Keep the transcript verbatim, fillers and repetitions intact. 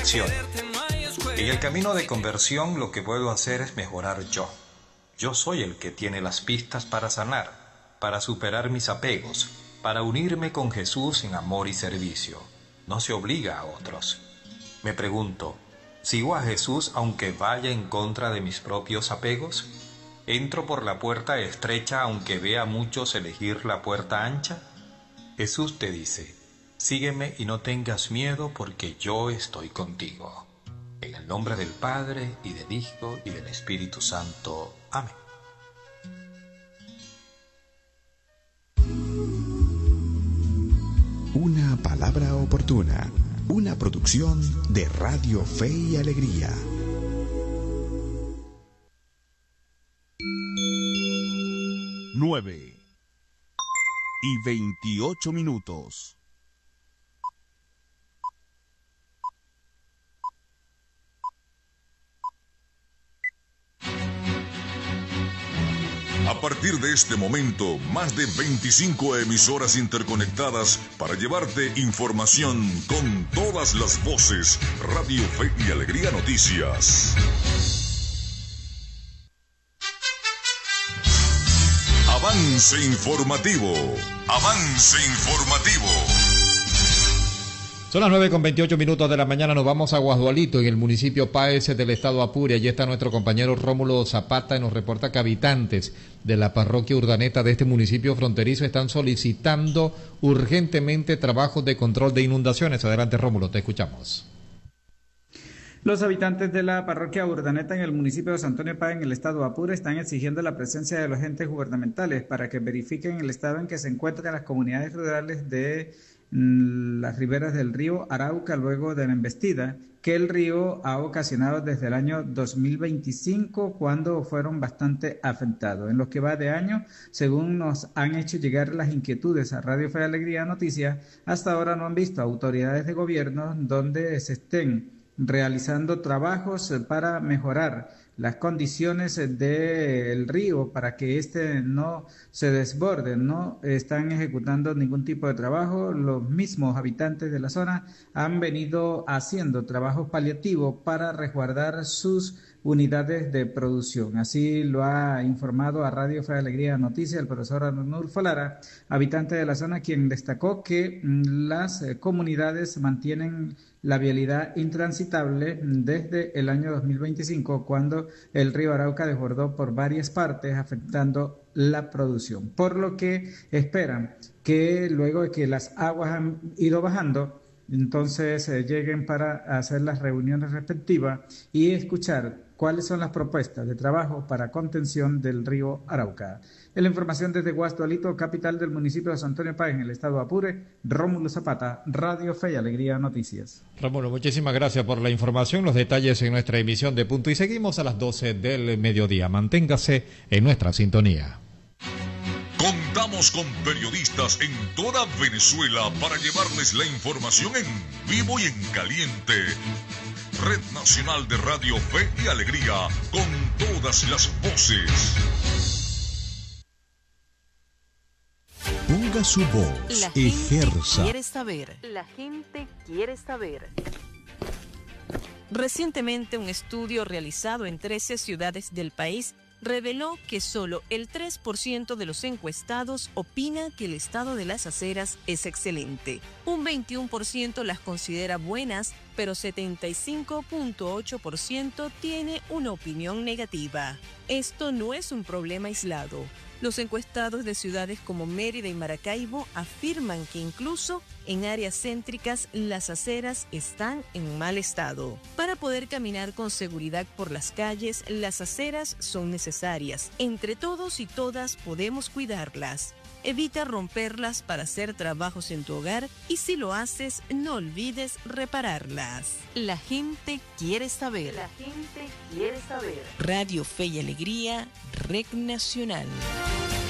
reflexione. En el camino de conversión lo que puedo hacer es mejorar yo. Yo soy el que tiene las pistas para sanar, para superar mis apegos, para unirme con Jesús en amor y servicio. No se obliga a otros. Me pregunto, ¿sigo a Jesús aunque vaya en contra de mis propios apegos? ¿Entro por la puerta estrecha aunque vea a muchos elegir la puerta ancha? Jesús te dice, sígueme y no tengas miedo porque yo estoy contigo. En el nombre del Padre, y del Hijo, y del Espíritu Santo. Amén. Una palabra oportuna. Una producción de Radio Fe y Alegría. Nueve y veintiocho minutos. A partir de este momento, más de veinticinco emisoras interconectadas para llevarte información con todas las voces. Radio Fe y Alegría Noticias. Avance informativo. Avance informativo. Son las nueve con veintiocho minutos de la mañana, nos vamos a Guasdualito, en el municipio Páez del estado Apure. Allí está nuestro compañero Rómulo Zapata y nos reporta que habitantes de la parroquia Urdaneta de este municipio fronterizo están solicitando urgentemente trabajos de control de inundaciones. Adelante, Rómulo, te escuchamos. Los habitantes de la parroquia Urdaneta en el municipio de San Antonio Páez en el estado Apure están exigiendo la presencia de los entes gubernamentales para que verifiquen el estado en que se encuentran las comunidades rurales de las riberas del río Arauca luego de la embestida que el río ha ocasionado desde el año dos mil veinticinco, cuando fueron bastante afectados. En lo que va de año, según nos han hecho llegar las inquietudes a Radio Fe y Alegría Noticias, hasta ahora no han visto autoridades de gobierno donde se estén realizando trabajos para mejorar las condiciones del río para que éste no se desborde. No están ejecutando ningún tipo de trabajo. Los mismos habitantes de la zona han venido haciendo trabajos paliativos para resguardar sus unidades de producción. Así lo ha informado a Radio Fe y Alegría Noticias el profesor Arnulfo Lara, habitante de la zona, quien destacó que las comunidades mantienen la vialidad intransitable desde el año dos mil veinticinco, cuando el río Arauca desbordó por varias partes, afectando la producción. Por lo que esperan que luego de que las aguas han ido bajando, entonces eh, lleguen para hacer las reuniones respectivas y escuchar cuáles son las propuestas de trabajo para contención del río Arauca. En la información desde Guasdualito, capital del municipio de San Antonio Páez, en el estado de Apure, Rómulo Zapata, Radio Fe y Alegría Noticias. Rómulo, muchísimas gracias por la información, los detalles en nuestra emisión de Punto, y seguimos a las doce del mediodía. Manténgase en nuestra sintonía. Contamos con periodistas en toda Venezuela para llevarles la información en vivo y en caliente. Red Nacional de Radio Fe y Alegría, con todas las voces. Ponga su voz, La gente ejerza. quiere saber. La gente quiere saber. Recientemente, un estudio realizado en trece ciudades del país reveló que solo el tres por ciento de los encuestados opina que el estado de las aceras es excelente. Un veintiuno por ciento las considera buenas, pero setenta y cinco punto ocho por ciento tiene una opinión negativa. Esto no es un problema aislado. Los encuestados de ciudades como Mérida y Maracaibo afirman que incluso en áreas céntricas las aceras están en mal estado. Para poder caminar con seguridad por las calles, las aceras son necesarias. Entre todos y todas podemos cuidarlas. Evita romperlas para hacer trabajos en tu hogar y si lo haces, no olvides repararlas. La gente quiere saber. La gente quiere saber. Radio Fe y Alegría, Red Nacional.